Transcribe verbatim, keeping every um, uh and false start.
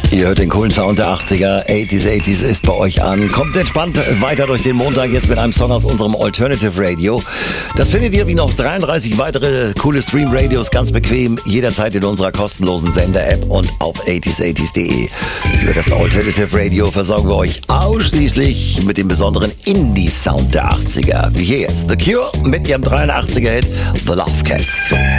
Ihr hört den coolen Sound der achtziger, achtziger, achtziger ist bei euch an. Kommt entspannt weiter durch den Montag jetzt mit einem Song aus unserem Alternative Radio. Das findet ihr wie noch dreiunddreißig weitere coole Stream-Radios ganz bequem jederzeit in unserer kostenlosen Sender-App und auf achtziger, achtziger punkt de. Für das Alternative Radio versorgen wir euch ausschließlich mit dem besonderen Indie-Sound der achtziger. Wie hier jetzt The Cure mit ihrem dreiundachtziger-Hit The Love Cats.